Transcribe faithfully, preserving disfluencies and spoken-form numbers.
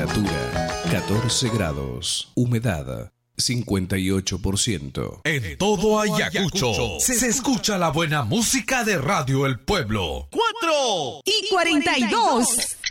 Temperatura catorce grados. Humedad cincuenta y ocho por ciento. En todo Ayacucho se, se escucha la buena música de Radio El Pueblo. Cuatro y cuarenta y dos.